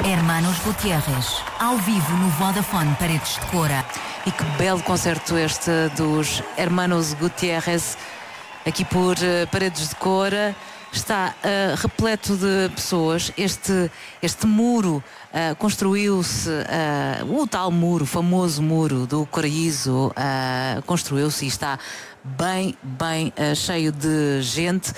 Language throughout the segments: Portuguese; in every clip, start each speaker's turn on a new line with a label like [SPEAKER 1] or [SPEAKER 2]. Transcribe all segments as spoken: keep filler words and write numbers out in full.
[SPEAKER 1] Hermanos Gutiérrez, ao vivo no Vodafone Paredes de Cora.
[SPEAKER 2] E que belo concerto este dos Hermanos Gutiérrez, aqui por uh, Paredes de Cora. Está uh, repleto de pessoas. Este, este muro uh, construiu-se, uh, o tal muro, o famoso muro do Coraíso, uh, construiu-se e está bem, bem uh, cheio de gente.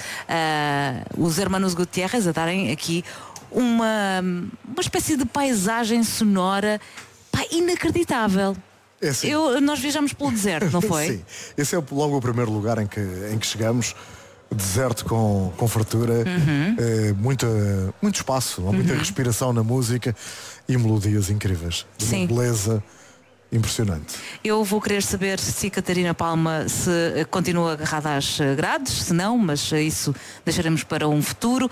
[SPEAKER 2] Uh, os Hermanos Gutiérrez a darem aqui uma, uma espécie de paisagem sonora, pá, inacreditável.
[SPEAKER 3] É assim.
[SPEAKER 2] Eu, nós viajamos pelo deserto, não foi?
[SPEAKER 3] Sim, esse é logo o primeiro lugar em que, em que chegamos. Deserto com, com fartura, uhum. eh, muita, muito espaço, muita uhum. respiração na música e melodias incríveis. Uma beleza impressionante.
[SPEAKER 2] Eu vou querer saber se Catarina Palma se continua agarrada às grades, se não, mas isso deixaremos para um futuro.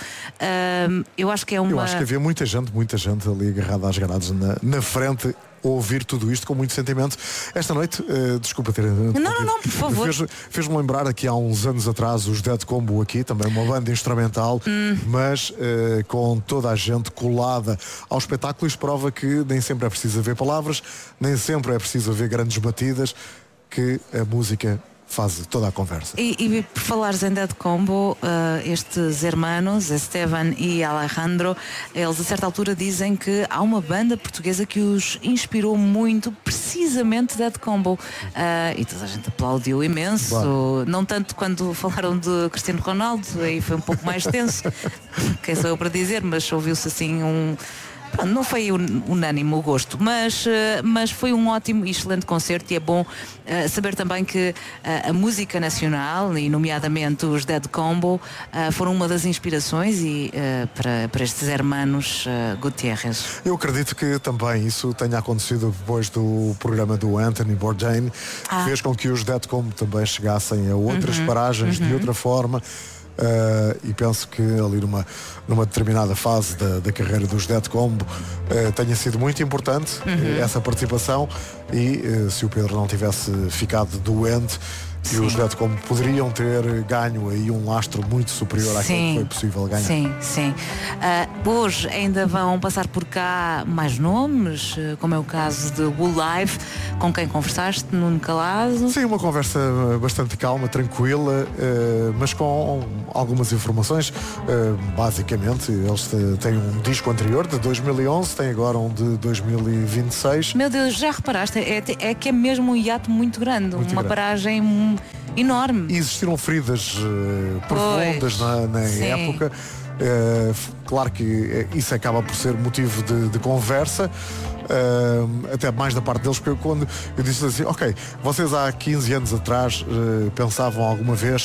[SPEAKER 2] Uh, eu acho que é uma...
[SPEAKER 3] Eu acho que havia muita gente, muita gente ali agarrada às grades na, na frente, ouvir tudo isto com muito sentimento. Esta noite, uh, desculpa ter...
[SPEAKER 2] Não, não, não, por favor.
[SPEAKER 3] Fez, fez-me lembrar aqui há uns anos atrás os Dead Combo aqui, também uma banda instrumental, hum. mas uh, com toda a gente colada ao espetáculo. Isto prova que nem sempre é preciso haver palavras, nem sempre é preciso haver grandes batidas, que a música faz toda a conversa.
[SPEAKER 2] E, e por falares em Dead Combo, uh, estes hermanos, Esteban e Alejandro, eles a certa altura dizem que há uma banda portuguesa que os inspirou muito, precisamente Dead Combo. Uh, e toda a gente aplaudiu imenso. Claro. Não tanto quando falaram de Cristiano Ronaldo, aí foi um pouco mais tenso. Quem sou eu para dizer, mas ouviu-se assim um... Não foi unânime o gosto, mas, mas foi um ótimo e excelente concerto. E é bom uh, saber também que uh, a música nacional, e nomeadamente os Dead Combo, uh, foram uma das inspirações e, uh, para, para estes hermanos uh, Gutiérrez.
[SPEAKER 3] Eu acredito que também isso tenha acontecido depois do programa do Anthony Bourdain, ah. que fez com que os Dead Combo também chegassem a outras uhum, paragens uhum. de outra forma. Uh, e penso que ali numa, numa determinada fase da, da carreira dos Dead Combo uh, tenha sido muito importante uhum. uh, essa participação e uh, se o Pedro não tivesse ficado doente, e os Dead Combo poderiam ter ganho aí um lastro muito superior àquilo que foi possível ganhar.
[SPEAKER 2] Sim, sim. Uh, hoje ainda vão passar por cá mais nomes, como é o caso de Wool Live, com quem conversaste, Nuno Calado.
[SPEAKER 3] Sim, uma conversa bastante calma, tranquila, uh, mas com algumas informações. Uh, basicamente, eles têm um disco anterior de dois mil e onze, têm agora um de dois mil e vinte e seis.
[SPEAKER 2] Meu Deus, já reparaste? É, é que é mesmo um hiato muito grande, muito uma grande. paragem enorme.
[SPEAKER 3] E existiram feridas uh, profundas na, na época. Uh, claro que isso acaba por ser motivo de, de conversa. Uh, até mais da parte deles, porque quando eu disse assim, ok, vocês há quinze anos atrás uh, pensavam alguma vez